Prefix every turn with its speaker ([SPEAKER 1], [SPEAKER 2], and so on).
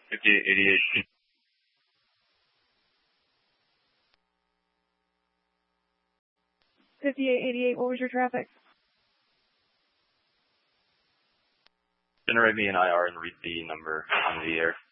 [SPEAKER 1] 5888.
[SPEAKER 2] What was your traffic?
[SPEAKER 1] Generate me an IR and read the number on the air.